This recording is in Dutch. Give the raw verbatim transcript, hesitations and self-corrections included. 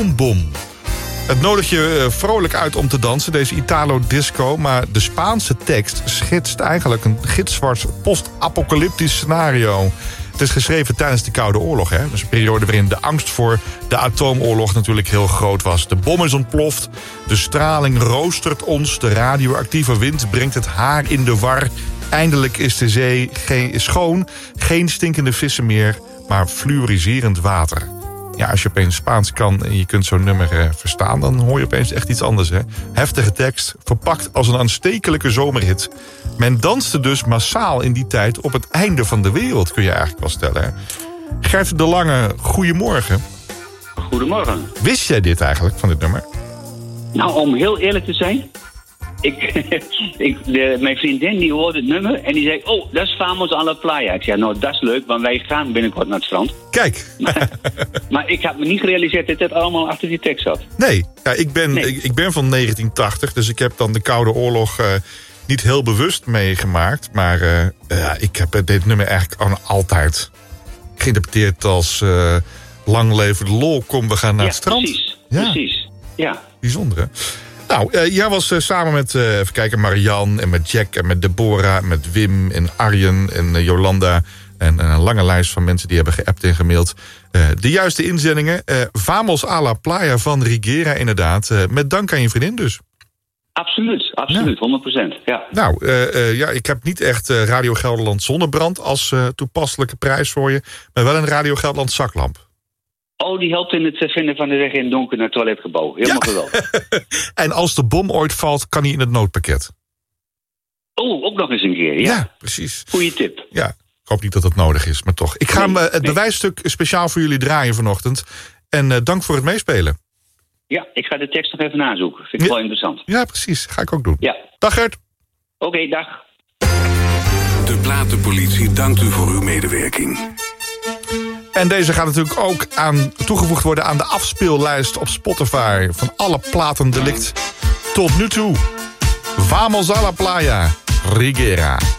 atoombom. Het nodigt je vrolijk uit om te dansen, deze Italo-disco. Maar de Spaanse tekst schetst eigenlijk een gitzwart post-apocalyptisch scenario. Het is geschreven tijdens de Koude Oorlog. Hè? Dus een periode waarin de angst voor de atoomoorlog natuurlijk heel groot was. De bom is ontploft, de straling roostert ons, de radioactieve wind brengt het haar in de war. Eindelijk is de zee geen, schoon, geen stinkende vissen meer, maar fluoriserend water. Ja, als je opeens Spaans kan en je kunt zo'n nummer eh, verstaan, dan hoor je opeens echt iets anders. Hè? Heftige tekst, verpakt als een aanstekelijke zomerhit. Men danste dus massaal in die tijd op het einde van de wereld, kun je eigenlijk wel stellen. Hè? Gert de Lange, goedemorgen. Goedemorgen. Wist jij dit eigenlijk, van dit nummer? Nou, om heel eerlijk te zijn, ik, ik, de, mijn vriendin die hoorde het nummer en die zei, oh, dat is Vamos a la Playa. Ik zei, nou, dat is leuk, want wij gaan binnenkort naar het strand. Kijk. Maar, maar ik had me niet gerealiseerd dat het allemaal achter die tekst zat. Nee, ja, ik, ben, nee. Ik, ik ben van negentien tachtig, dus ik heb dan de Koude Oorlog uh, niet heel bewust meegemaakt. Maar uh, uh, ik heb dit nummer eigenlijk al altijd geïnterpreteerd als uh, lang leven de lol, kom, we gaan naar ja, het strand. Precies, ja, precies. Ja. Bijzonder, hè? Nou, uh, jij was uh, samen met, uh, even kijken, Marianne en met Jack en met Deborah, met Wim en Arjen en uh, Jolanda. En uh, een lange lijst van mensen die hebben geappt en gemaild. Uh, de juiste inzendingen. Uh, Vamos a la Playa van Rigera, inderdaad. Uh, met dank aan je vriendin dus. Absoluut, absoluut, ja. honderd procent. Ja. Nou, uh, uh, ja, ik heb niet echt uh, Radio Gelderland Zonnebrand als uh, toepasselijke prijs voor je. Maar wel een Radio Gelderland zaklamp. Oh, die helpt in het vinden van de weg in het donker naar het toiletgebouw. Helemaal ja. geweldig. En als de bom ooit valt, kan hij in het noodpakket. Oh, ook nog eens een keer, ja. Ja, precies. Goeie tip. Ja, ik hoop niet dat het nodig is, maar toch. Ik ga nee, hem, uh, het nee. bewijsstuk speciaal voor jullie draaien vanochtend. En uh, dank voor het meespelen. Ja, ik ga de tekst nog even nazoeken. Vind ik ja. wel interessant. Ja, precies. Ga ik ook doen. Ja. Dag Gert. Oké, okay, dag. De Platenpolitie dankt u voor uw medewerking. En deze gaat natuurlijk ook aan, toegevoegd worden aan de afspeellijst op Spotify van alle platendelict tot nu toe. Vamos a la Playa, Rigera.